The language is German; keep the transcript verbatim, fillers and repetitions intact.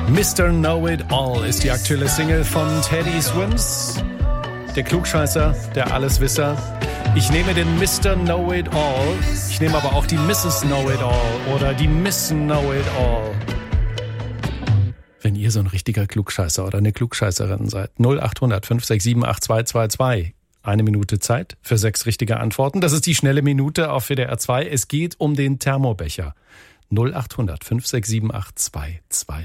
Mister Know-It-All ist die aktuelle Single von Teddy Swims. Der Klugscheißer, der Alleswisser. Ich nehme den Mister Know-It-All. Ich nehme aber auch die Misses Know-It-All oder die Miss Know-It-All. Wenn ihr so ein richtiger Klugscheißer oder eine Klugscheißerin seid. null acht hundert fünf sechs sieben acht zwei zwei zwei. Eine Minute Zeit für sechs richtige Antworten. Das ist die schnelle Minute auf W D R zwei. Es geht um den Thermobecher. null acht hundert fünf sechs sieben acht zwei zwei.